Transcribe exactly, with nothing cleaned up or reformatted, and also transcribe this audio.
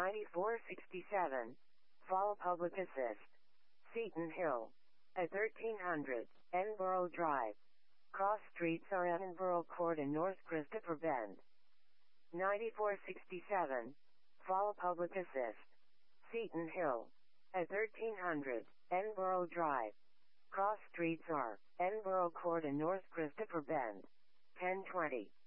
ninety-four sixty-seven, Fall Public Assist, Seton Hill, at thirteen hundred, Edinburgh Drive. Cross streets are Edinburgh Court and North Christopher Bend. ninety-four sixty-seven, Fall Public Assist, Seton Hill, at thirteen hundred, Edinburgh Drive. Cross streets are Edinburgh Court and North Christopher Bend. ten twenty,